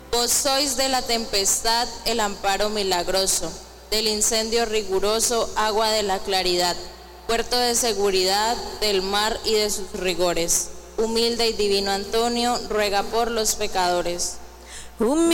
Vos sois de la tempestad el amparo milagroso, del incendio riguroso agua de la claridad, puerto de seguridad del mar y de sus rigores. Humilde y divino Antonio, ruega por los pecadores.